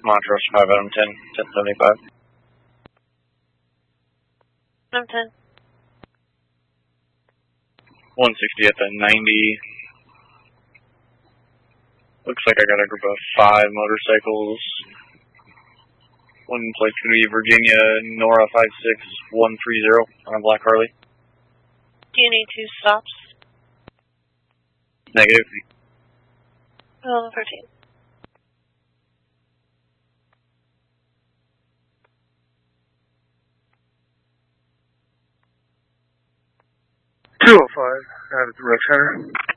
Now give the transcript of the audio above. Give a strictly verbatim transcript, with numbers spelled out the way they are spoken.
Montrose five Adam ten, ten seventy-five. Adam ten. one sixty at the ninety. Looks like I got a group of five motorcycles. One place going to be Virginia, Nora five six one three zero on a black Harley. Do you need two stops? Negative. eleven thirteen. two oh five, out at the rec center.